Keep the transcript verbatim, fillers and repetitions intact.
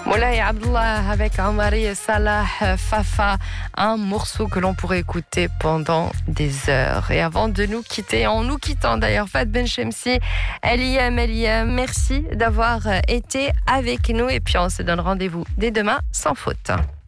Moulay Abdullah avec Omari et Salah Fafa, un morceau que l'on pourrait écouter pendant des heures. Et avant de nous quitter, en nous quittant d'ailleurs, Fat Ben Chemsi, Eliem, Eliem, merci d'avoir été avec nous et puis on se donne rendez-vous dès demain sans faute.